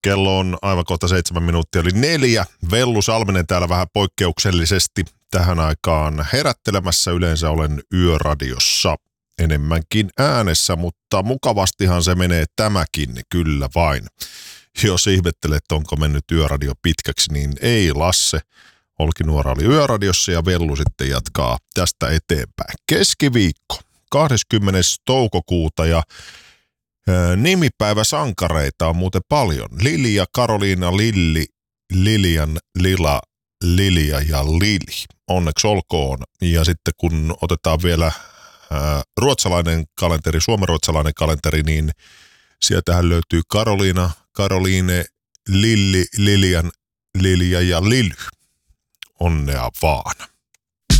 Kello on aivan kohta 7 minuuttia, eli 4. Vellu Salminen täällä vähän poikkeuksellisesti tähän aikaan herättelemässä. Yleensä olen yöradiossa enemmänkin äänessä, mutta mukavastihan se menee tämäkin, kyllä vain. Jos ihmettelet, onko mennyt yöradio pitkäksi, niin ei Lasse. Olkinuora oli yöradiossa ja Vellu sitten jatkaa tästä eteenpäin. Keskiviikko, 20. toukokuuta ja nimipäiväsankareita on muuten paljon. Lilja, Karoliina, Lilli, Lilian, Lila, Lilja ja Lili. Onneksi olkoon. Ja sitten kun otetaan vielä ruotsalainen kalenteri, suomenruotsalainen kalenteri, niin sieltähän löytyy Karoliina, Karoliine, Lilli, Lilian, Lilja ja Lily. Onnea vaan.